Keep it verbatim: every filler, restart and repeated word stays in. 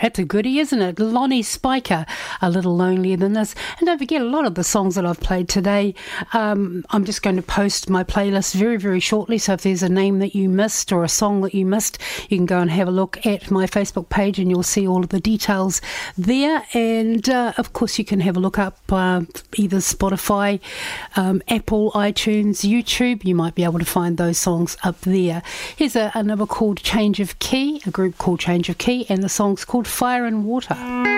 That's a goodie, isn't it? Lonnie Spiker, A Little Lonelier Than This. And don't forget, a lot of the songs that I've played today, um, I'm just going to post my playlist very, very shortly. So if there's a name that you missed or a song that you missed, you can go and have a look at my Facebook page and you'll see all of the details there. And, uh, of course, you can have a look up uh, either Spotify, um, Apple, iTunes, YouTube. You might be able to find those songs up there. Here's a, another called Change of Key, a group called Change of Key, and the song's called Fire and Water.